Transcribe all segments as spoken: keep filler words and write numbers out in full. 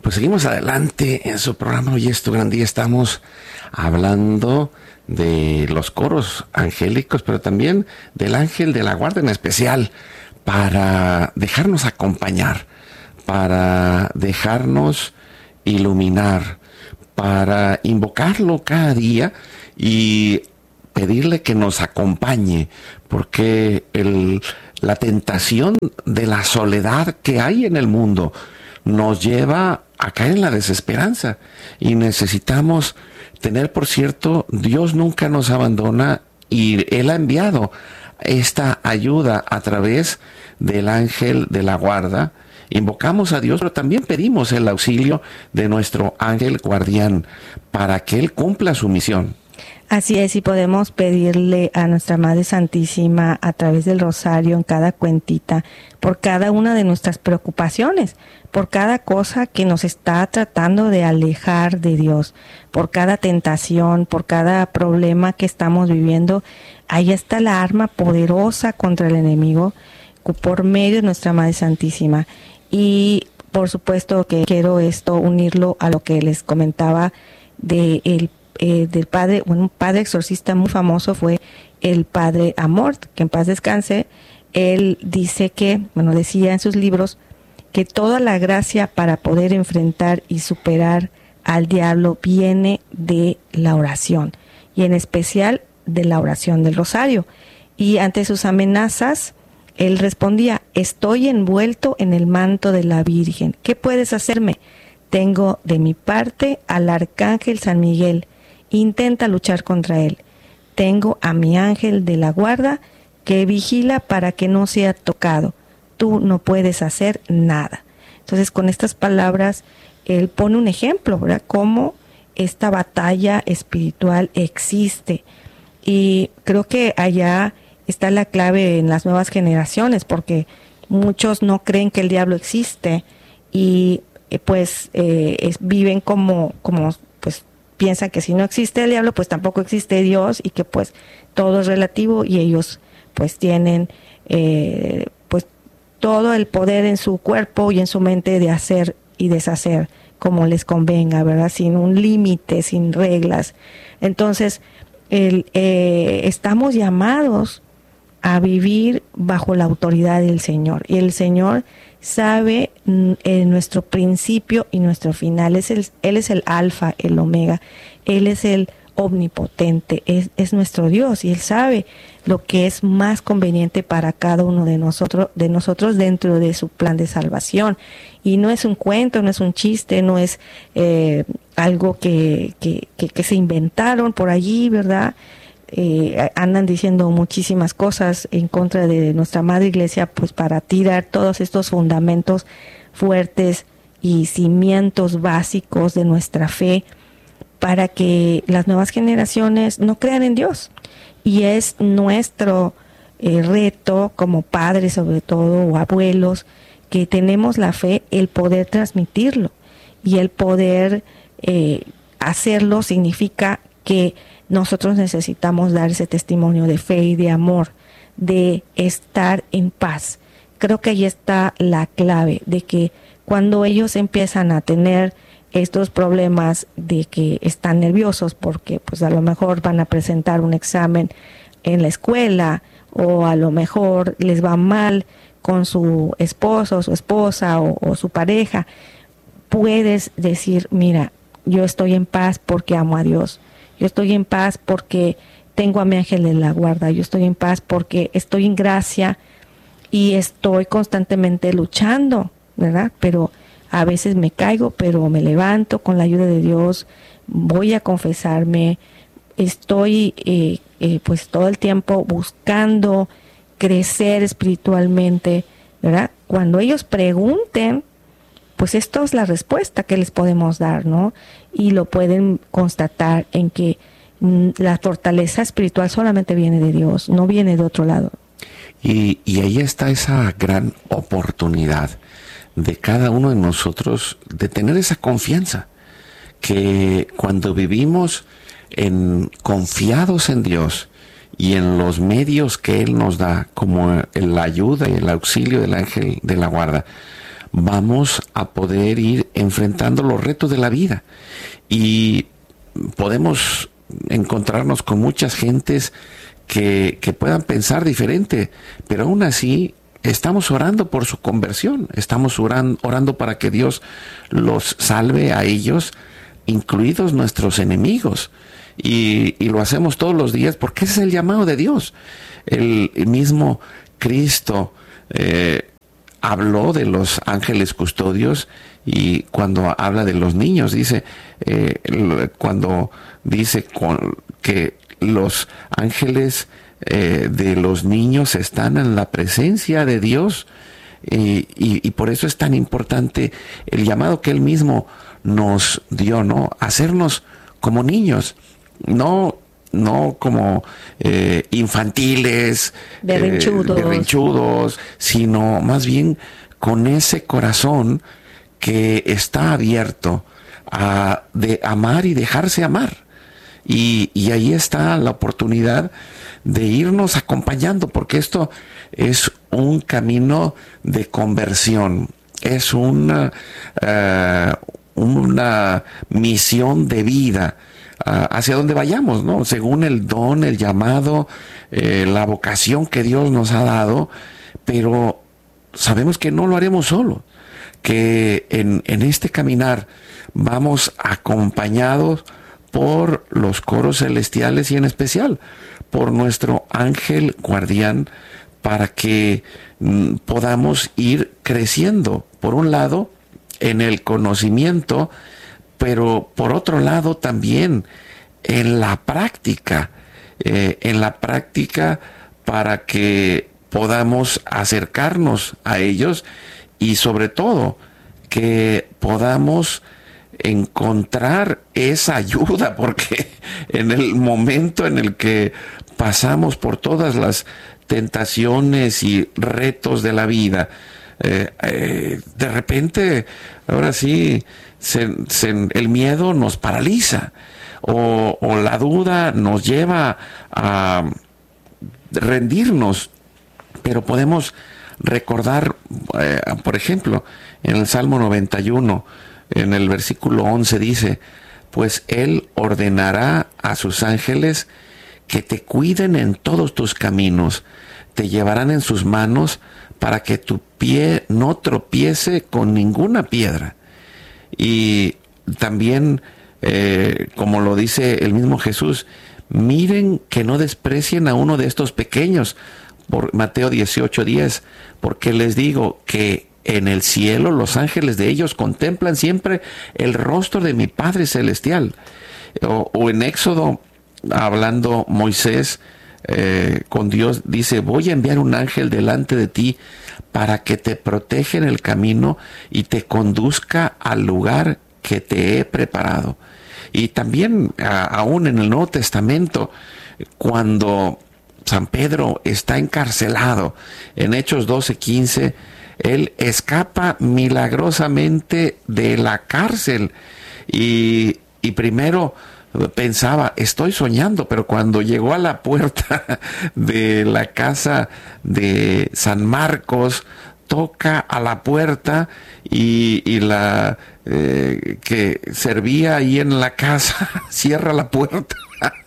Pues seguimos adelante en su programa. Hoy es tu gran día. Estamos hablando de los coros angélicos, pero también del ángel de la guarda en especial, para dejarnos acompañar, para dejarnos iluminar, para invocarlo cada día y pedirle que nos acompañe, porque el, la tentación de la soledad que hay en el mundo nos lleva a caer en la desesperanza, y necesitamos tener, por cierto, Dios nunca nos abandona, y Él ha enviado esta ayuda a través del ángel de la guarda. Invocamos a Dios, pero también pedimos el auxilio de nuestro ángel guardián para que Él cumpla su misión. Así es, y podemos pedirle a nuestra Madre Santísima a través del rosario, en cada cuentita, por cada una de nuestras preocupaciones, por cada cosa que nos está tratando de alejar de Dios, por cada tentación, por cada problema que estamos viviendo. Ahí está la arma poderosa contra el enemigo, por medio de nuestra Madre Santísima. Y por supuesto que quiero esto unirlo a lo que les comentaba de el Eh, del padre, bueno, un padre exorcista muy famoso fue el padre Amort, que en paz descanse. Él dice que, bueno, decía en sus libros que toda la gracia para poder enfrentar y superar al diablo viene de la oración, y en especial de la oración del rosario. Y ante sus amenazas, él respondía: estoy envuelto en el manto de la Virgen, ¿qué puedes hacerme? Tengo de mi parte al arcángel San Miguel, intenta luchar contra él. Tengo a mi ángel de la guarda que vigila para que no sea tocado. Tú no puedes hacer nada. Entonces, con estas palabras, él pone un ejemplo, ¿verdad? Cómo esta batalla espiritual existe. Y creo que allá está la clave en las nuevas generaciones, porque muchos no creen que el diablo existe y eh, pues eh, es, viven como, como pues piensan que si no existe el diablo, pues tampoco existe Dios, y que pues todo es relativo, y ellos pues tienen eh, pues todo el poder en su cuerpo y en su mente de hacer y deshacer como les convenga, ¿verdad? Sin un límite, sin reglas. Entonces, el, eh, estamos llamados a vivir bajo la autoridad del Señor, y el Señor sabe eh, nuestro principio y nuestro final. Es el, Él es el alfa, el omega. Él es el omnipotente, es, es nuestro Dios, y Él sabe lo que es más conveniente para cada uno de nosotros, de nosotros dentro de su plan de salvación. Y no es un cuento, no es un chiste, no es eh, algo que, que, que, que se inventaron por allí, ¿verdad? Eh, andan diciendo muchísimas cosas en contra de nuestra Madre Iglesia, pues para tirar todos estos fundamentos fuertes y cimientos básicos de nuestra fe, para que las nuevas generaciones no crean en Dios. Y es nuestro eh, reto como padres, sobre todo, o abuelos, que tenemos la fe, el poder transmitirlo, y el poder eh, hacerlo significa que nosotros necesitamos dar ese testimonio de fe y de amor, de estar en paz. Creo que ahí está la clave, de que cuando ellos empiezan a tener estos problemas de que están nerviosos porque pues a lo mejor van a presentar un examen en la escuela, o a lo mejor les va mal con su esposo, su esposa o, o su pareja, puedes decir: mira, yo estoy en paz porque amo a Dios. Yo estoy en paz porque tengo a mi ángel de la guarda. Yo estoy en paz porque estoy en gracia y estoy constantemente luchando, ¿verdad? Pero a veces me caigo, pero me levanto con la ayuda de Dios. Voy a confesarme. Estoy eh, eh, pues todo el tiempo buscando crecer espiritualmente, ¿verdad? Cuando ellos pregunten, pues esto es la respuesta que les podemos dar, ¿no? Y lo pueden constatar en que mm, la fortaleza espiritual solamente viene de Dios, no viene de otro lado. Y, y ahí está esa gran oportunidad de cada uno de nosotros de tener esa confianza, que cuando vivimos en, confiados en Dios y en los medios que Él nos da, como la ayuda y el auxilio del ángel de la guarda, vamos a poder ir enfrentando los retos de la vida. Y podemos encontrarnos con muchas gentes que, que puedan pensar diferente, pero aún así estamos orando por su conversión, estamos orando, orando para que Dios los salve a ellos, incluidos nuestros enemigos. Y, y lo hacemos todos los días porque ese es el llamado de Dios. El, el mismo Cristo eh, habló de los ángeles custodios, y cuando habla de los niños dice, eh, cuando dice con, que los ángeles eh, de los niños están en la presencia de Dios, y, y, y por eso es tan importante el llamado que Él mismo nos dio, ¿no? Hacernos como niños, no no como eh, infantiles, berrinchudos. Eh, berrinchudos, sino más bien con ese corazón que está abierto a de amar y dejarse amar. Y, y ahí está la oportunidad de irnos acompañando, porque esto es un camino de conversión, es una, uh, una misión de vida uh, hacia donde vayamos, ¿no? Según el don, el llamado, eh, la vocación que Dios nos ha dado, pero sabemos que no lo haremos solo, que en, en este caminar vamos acompañados por los coros celestiales y en especial por nuestro ángel guardián, para que mm, podamos ir creciendo, por un lado, en el conocimiento, pero por otro lado también en la práctica, eh, en la práctica para que podamos acercarnos a ellos y sobre todo que podamos encontrar esa ayuda, porque en el momento en el que pasamos por todas las tentaciones y retos de la vida, eh, eh, de repente, ahora sí, se, se, el miedo nos paraliza, o, o la duda nos lleva a rendirnos, pero podemos recordar, eh, por ejemplo, en el Salmo noventa y uno, en el versículo once dice, pues Él ordenará a sus ángeles que te cuiden en todos tus caminos, te llevarán en sus manos para que tu pie no tropiece con ninguna piedra. Y también, eh, como lo dice el mismo Jesús, miren que no desprecien a uno de estos pequeños, por Mateo dieciocho diez, porque les digo que en el cielo los ángeles de ellos contemplan siempre el rostro de mi Padre Celestial. O, o en Éxodo, hablando Moisés eh, con Dios, dice, voy a enviar un ángel delante de ti para que te proteja en el camino y te conduzca al lugar que te he preparado. Y también a, aún en el Nuevo Testamento, cuando San Pedro está encarcelado, en Hechos doce quince, él escapa milagrosamente de la cárcel y, y primero pensaba, estoy soñando, pero cuando llegó a la puerta de la casa de San Marcos, toca a la puerta y, y la eh, que servía ahí en la casa cierra la puerta.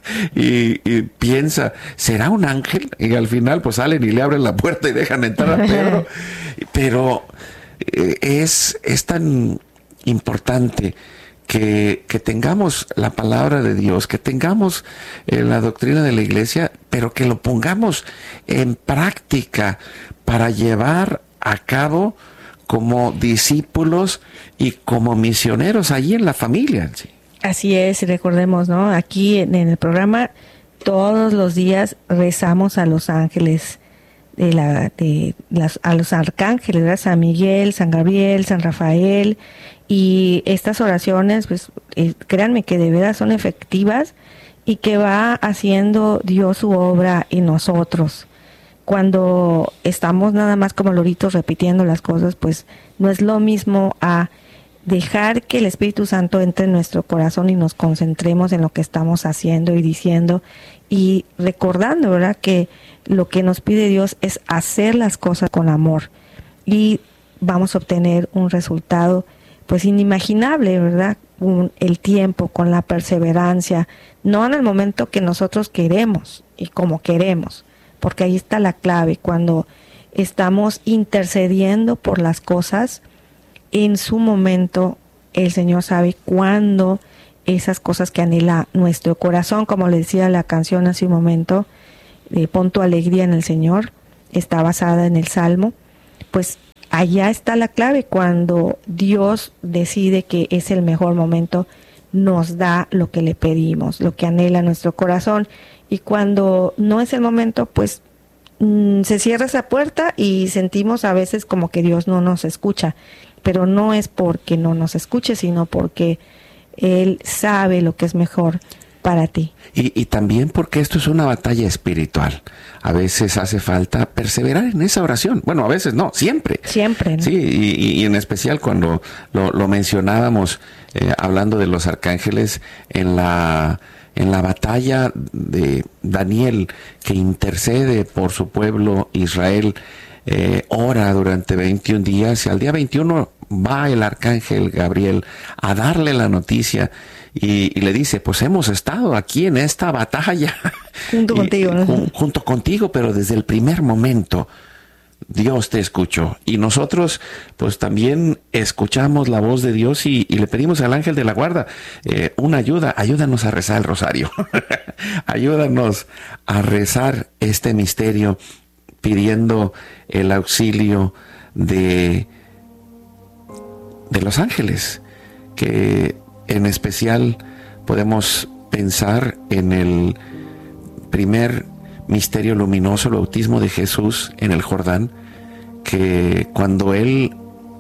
Y, y piensa, ¿será un ángel? Y al final pues salen y le abren la puerta y dejan entrar a Pedro. Pero eh, es, es tan importante que, que tengamos la palabra de Dios, que tengamos eh, la doctrina de la iglesia, pero que lo pongamos en práctica para llevar a cabo como discípulos y como misioneros allí en la familia, ¿sí? Así es, recordemos, ¿no? Aquí en, en el programa todos los días rezamos a los ángeles, de la, de las, a los arcángeles, ¿verdad? San Miguel, San Gabriel, San Rafael, y estas oraciones, pues eh, créanme que de verdad son efectivas y que va haciendo Dios su obra en nosotros. Cuando estamos nada más como loritos repitiendo las cosas, pues no es lo mismo a dejar que el Espíritu Santo entre en nuestro corazón y nos concentremos en lo que estamos haciendo y diciendo y recordando, ¿verdad?, que lo que nos pide Dios es hacer las cosas con amor. Y vamos a obtener un resultado pues inimaginable, ¿verdad? Un, el tiempo, con la perseverancia, no en el momento que nosotros queremos y como queremos, porque ahí está la clave, cuando estamos intercediendo por las cosas, en su momento el Señor sabe cuándo esas cosas que anhela nuestro corazón, como le decía la canción hace un momento, eh, pon tu alegría en el Señor, está basada en el Salmo, pues allá está la clave, cuando Dios decide que es el mejor momento, nos da lo que le pedimos, lo que anhela nuestro corazón, y cuando no es el momento, pues mmm, se cierra esa puerta y sentimos a veces como que Dios no nos escucha, pero no es porque no nos escuche, sino porque Él sabe lo que es mejor para ti. Y, y también porque esto es una batalla espiritual. A veces hace falta perseverar en esa oración. Bueno, a veces no, siempre. Siempre, ¿no? Sí, y, y en especial cuando lo, lo mencionábamos, eh, hablando de los arcángeles, en la, en la batalla de Daniel, que intercede por su pueblo Israel, eh, ora durante veintiún días, y al día veintiuno va el arcángel Gabriel a darle la noticia. Y, y le dice, pues hemos estado aquí en esta batalla junto y, contigo, ¿no? Jun, junto contigo, pero desde el primer momento Dios te escuchó. Y nosotros pues también escuchamos la voz de Dios y, y le pedimos al ángel de la guarda eh, una ayuda. Ayúdanos a rezar el rosario. Ayúdanos a rezar este misterio pidiendo el auxilio de, de los ángeles, que en especial podemos pensar en el primer misterio luminoso, el bautismo de Jesús en el Jordán, que cuando Él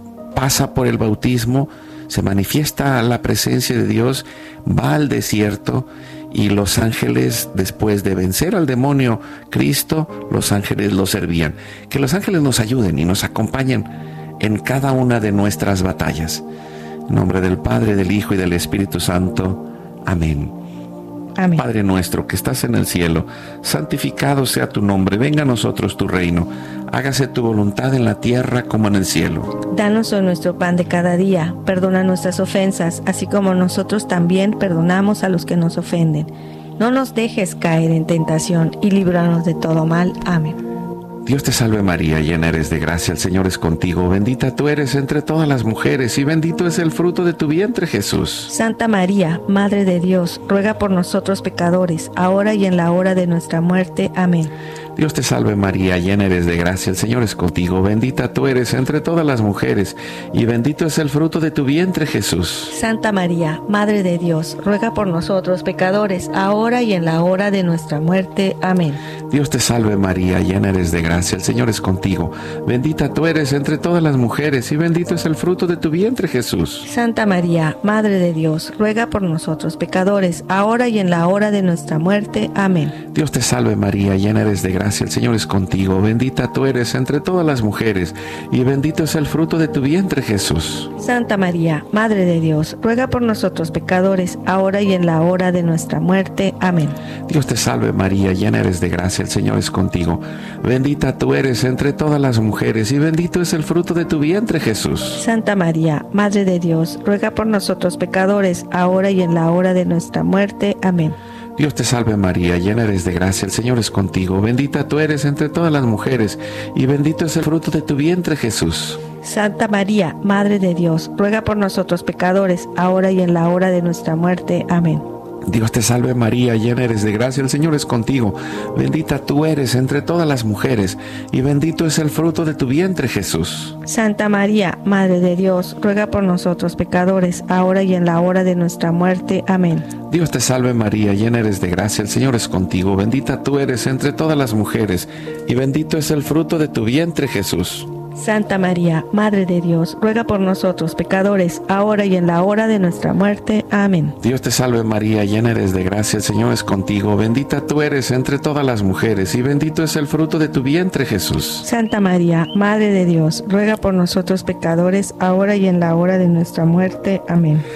pasa por el bautismo, se manifiesta la presencia de Dios, va al desierto y los ángeles, después de vencer al demonio Cristo, los ángeles lo servían. Que los ángeles nos ayuden y nos acompañen en cada una de nuestras batallas. En nombre del Padre, del Hijo y del Espíritu Santo. Amén. Amén. Padre nuestro que estás en el cielo, santificado sea tu nombre, venga a nosotros tu reino, hágase tu voluntad en la tierra como en el cielo. Danos hoy nuestro pan de cada día, perdona nuestras ofensas, así como nosotros también perdonamos a los que nos ofenden. No nos dejes caer en tentación y líbranos de todo mal. Amén. Dios te salve María, llena eres de gracia, el Señor es contigo, bendita tú eres entre todas las mujeres y bendito es el fruto de tu vientre Jesús. Santa María, Madre de Dios, ruega por nosotros pecadores, ahora y en la hora de nuestra muerte. Amén. Dios te salve María, llena eres de gracia, el Señor es contigo, bendita tú eres entre todas las mujeres y bendito es el fruto de tu vientre Jesús. Santa María, Madre de Dios, ruega por nosotros pecadores, ahora y en la hora de nuestra muerte. Amén. Dios te salve María, llena eres de gracia, el Señor es contigo, bendita tú eres entre todas las mujeres y bendito es el fruto de tu vientre Jesús. Santa María, Madre de Dios, ruega por nosotros pecadores, ahora y en la hora de nuestra muerte. Amén. Dios te salve María, llena eres de gracia, el Señor es contigo, bendita tú eres entre todas las mujeres y bendito es el fruto de tu vientre Jesús. Santa María, Madre de Dios, ruega por nosotros pecadores, ahora y en la hora de nuestra muerte. Amén. Dios te salve María, llena eres de gracia, el Señor es contigo, bendita tú eres entre todas las mujeres y bendito es el fruto de tu vientre Jesús. Santa María, Madre de Dios, ruega por nosotros pecadores, ahora y en la hora de nuestra muerte. Amén. Dios te salve María, llena eres de gracia, el Señor es contigo, bendita tú eres entre todas las mujeres y bendito es el fruto de tu vientre Jesús. Santa María, Madre de Dios, ruega por nosotros pecadores, ahora y en la hora de nuestra muerte. Amén. Dios te salve María, llena eres de gracia, el Señor es contigo, bendita tú eres entre todas las mujeres y bendito es el fruto de tu vientre Jesús. Santa María, Madre de Dios, ruega por nosotros pecadores, ahora y en la hora de nuestra muerte. Amén. Dios te salve María, llena eres de gracia, el Señor es contigo, bendita tú eres entre todas las mujeres y bendito es el fruto de tu vientre Jesús. Santa María, Madre de Dios, ruega por nosotros pecadores, ahora y en la hora de nuestra muerte. Amén. Dios te salve María, llena eres de gracia, el Señor es contigo, bendita tú eres entre todas las mujeres y bendito es el fruto de tu vientre Jesús. Santa María, Madre de Dios, ruega por nosotros pecadores, ahora y en la hora de nuestra muerte. Amén.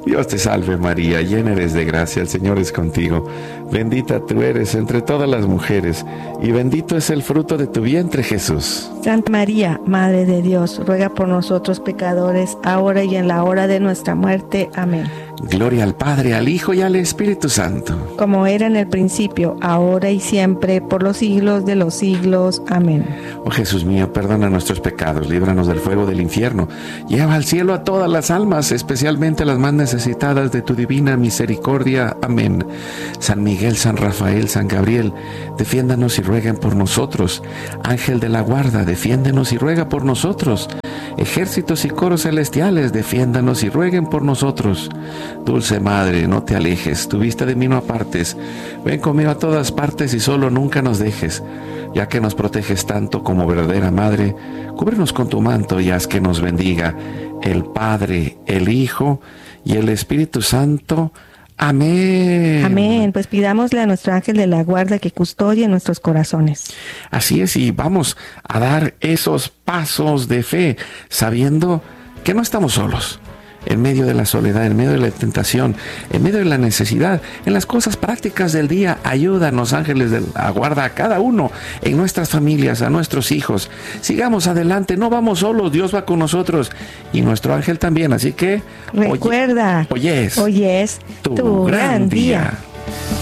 Dios te salve María, llena eres de gracia, el Señor es contigo. Bendita tú eres entre todas las mujeres, y bendito es el fruto de tu vientre, Jesús. Santa María, Madre de Dios, ruega por nosotros pecadores, ahora y en la hora de nuestra muerte. Amén. Gloria al Padre, al Hijo y al Espíritu Santo. Como era en el principio, ahora y siempre, por los siglos de los siglos. Amén. Oh Jesús mío, perdona nuestros pecados, líbranos del fuego del infierno. Lleva al cielo a todas las almas, especialmente a las más necesitadas de tu divina misericordia. Amén. San Miguel, San Rafael, San Gabriel, defiéndanos y rueguen por nosotros. Ángel de la guarda, defiéndenos y ruega por nosotros. Ejércitos y coros celestiales, defiéndanos y rueguen por nosotros. Dulce Madre, no te alejes, tu vista de mí no apartes. Ven conmigo a todas partes y solo nunca nos dejes. Ya que nos proteges tanto como verdadera Madre, cúbrenos con tu manto y haz que nos bendiga el Padre, el Hijo y el Espíritu Santo. Amén. Amén. Pues pidámosle a nuestro ángel de la guarda que custodie nuestros corazones. Así es, y vamos a dar esos pasos de fe, sabiendo que no estamos solos. En medio de la soledad, en medio de la tentación, en medio de la necesidad, en las cosas prácticas del día, ayúdanos, ángeles de la guarda, a cada uno, en nuestras familias, a nuestros hijos. Sigamos adelante, no vamos solos, Dios va con nosotros y nuestro ángel también. Así que recuerda, hoy, hoy es, hoy es tu, tu gran gran día. día.